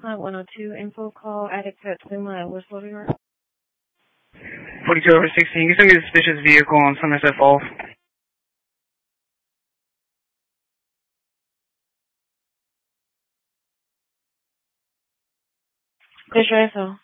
102 info call, addict at Twinla, West York. 42 over 16. You can send me a suspicious vehicle on Somerset Falls. ¿Qué es eso?